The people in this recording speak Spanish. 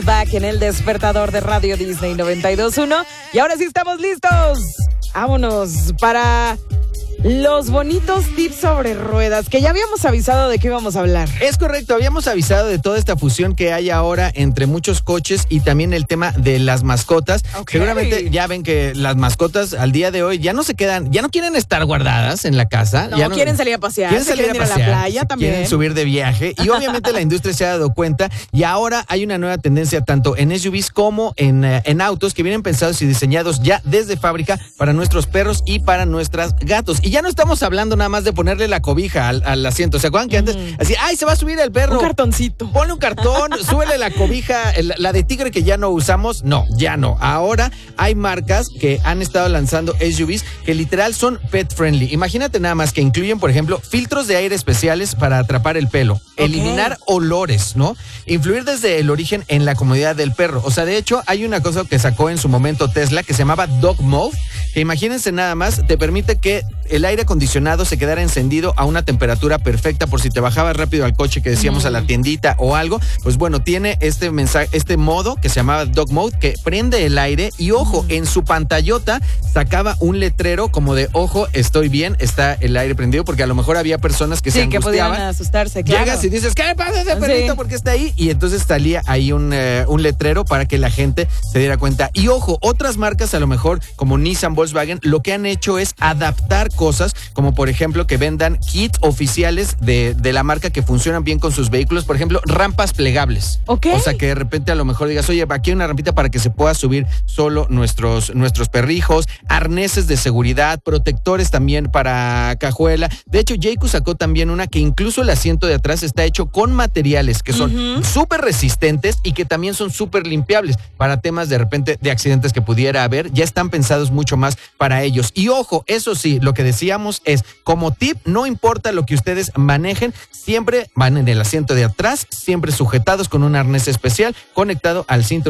Back en el despertador de Radio Disney 92.1. Y ahora sí estamos listos. Vámonos para los bonitos tips sobre ruedas, que ya habíamos avisado de qué íbamos a hablar. Es correcto, habíamos avisado de toda esta fusión que hay ahora entre muchos coches y también el tema de las mascotas. Okay. Seguramente ya ven que las mascotas al día de hoy ya no se quedan, ya no quieren estar guardadas en la casa. No, ya no quieren salir a pasear, quieren ir a la playa también. Quieren subir de viaje y obviamente la industria se ha dado cuenta y ahora hay una nueva tendencia tanto en SUVs como en autos que vienen pensados y diseñados ya desde fábrica para nuestros perros y para nuestros gatos. Y ya no estamos hablando nada más de ponerle la cobija al asiento. ¿Se acuerdan que antes así, ay, se va a subir el perro? Un cartoncito. Ponle un cartón, súbele la cobija, la de tigre que ya no usamos. No, ya no. Ahora hay marcas que han estado lanzando SUVs que literal son pet friendly. Imagínate nada más que incluyen, por ejemplo, filtros de aire especiales para atrapar el pelo, eliminar olores, ¿no? Influir desde el origen en la comodidad del perro. O sea, de hecho, hay una cosa que sacó en su momento Tesla que se llamaba Dog Mode, que imagínense nada más, te permite que el aire acondicionado se quedara encendido a una temperatura perfecta por si te bajabas rápido al coche que decíamos a la tiendita o algo. Pues bueno, tiene este mensaje, este modo que se llamaba Dog Mode que prende el aire y ojo, en su pantallota sacaba un letrero como de ojo, estoy bien, está el aire prendido, porque a lo mejor había personas que se angustiaban. Que podían asustarse, claro. Llegas y dices, ¿qué le pasa a ese perrito? ¿Por qué está ahí? Y entonces salía ahí un letrero para que la gente se diera cuenta. Y ojo, otras marcas a lo mejor como Nissan, Volkswagen, lo que han hecho es adaptar cosas, como por ejemplo que vendan kits oficiales de la marca que funcionan bien con sus vehículos, por ejemplo, rampas plegables. Okay. O sea, que de repente a lo mejor digas, oye, aquí hay una rampita para que se pueda subir solo nuestros perrijos, arneses de seguridad, protectores también para cajuela. De hecho, Jayco sacó también una que incluso el asiento de atrás está hecho con materiales que son súper resistentes y que también son súper limpiables para temas de repente de accidentes que pudiera haber. Ya están pensados mucho más para ellos. Y ojo, eso sí, lo que decíamos es, como tip, no importa lo que ustedes manejen, siempre van en el asiento de atrás, siempre sujetados con un arnés especial conectado al cinturón